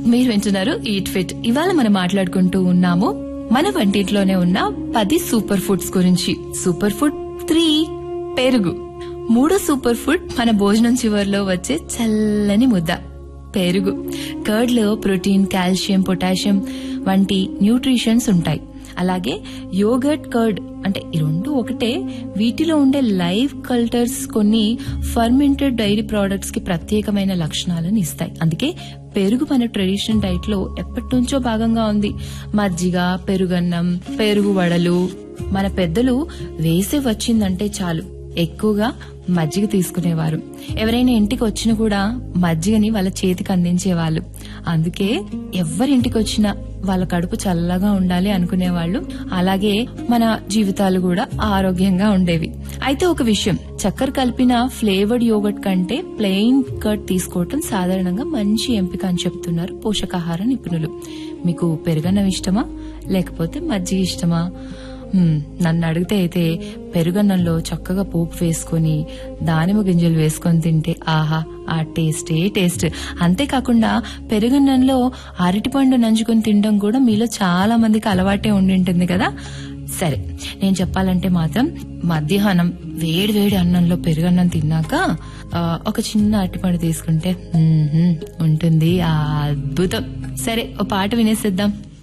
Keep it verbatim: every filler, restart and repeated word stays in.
మీరు వింటున్నారు eat fit. ఇవాళ మనం మాట్లాడుకుంటూ ఉన్నాము మన వంటింట్లోనే ఉన్న పది సూపర్ ఫుడ్స్ గురించి. సూపర్ ఫుడ్ త్రీ, పెరుగు. మూడో సూపర్ ఫుడ్ మన భోజనం చివర్లో వచ్చే చల్లని ముద్ద, పెరుగు. కర్డ్ లో ప్రోటీన్, కాల్షియం, పొటాషియం వంటి న్యూట్రిషన్స్ ఉంటాయి. అలాగే యోగర్ట్, కర్డ్ అంటే ఈ రెండు ఒకటే. వీటిలో ఉండే లైవ్ కల్చర్స్ కొన్ని ఫర్మెంటెడ్ డైరీ ప్రొడక్ట్స్ కి ప్రత్యేకమైన లక్షణాలను ఇస్తాయి. అందుకే పెరుగు మన ట్రెడిషనల్ డైట్ లో ఎప్పటి నుంచో భాగంగా ఉంది. మజ్జిగ, పెరుగన్నం, పెరుగు వడలు. మన పెద్దలు వేసే వచ్చిందంటే చాలు ఎక్కువగా మజ్జిగ తీసుకునేవారు. ఎవరైనా ఇంటికి వచ్చినా కూడా మజ్జిగని వాళ్ళ చేతికి అందించేవాళ్ళు. అందుకే ఎవరింటికి వచ్చినా వాళ్ళ కడుపు చల్లగా ఉండాలి అనుకునేవాళ్లు. అలాగే మన జీవితాలు కూడా ఆరోగ్యంగా ఉండేవి. అయితే ఒక విషయం, చక్కెర కలిపిన ఫ్లేవర్డ్ యోగర్ట్ కంటే ప్లెయిన్ కర్డ్ తీసుకోవటం సాధారణంగా మంచి ఎంపిక అని చెప్తున్నారు పోషకాహార నిపుణులు. మీకు పెరుగన్నం ఇష్టమా లేకపోతే మజ్జిగ ఇష్టమా? నన్ను అడిగితే అయితే పెరుగన్నంలో చక్కగా పోపు వేసుకుని దానిమ్మ గింజలు వేసుకొని తింటే ఆహా, ఆ టేస్టే టేస్ట్. అంతేకాకుండా పెరుగన్నంలో అరటిపండు నంచుకొని తినడం కూడా మీలో చాలా మందికి అలవాటే ఉండి ఉంటుంది కదా. సరే, నేను చెప్పాలంటే మాత్రం మధ్యాహ్నం వేడి వేడి అన్నంలో పెరుగన్నం తిన్నాక ఒక చిన్న అరటిపండు తీసుకుంటే ఉంటుంది ఆ అద్భుతం. సరే, ఓ పాట వినేసేద్దాం.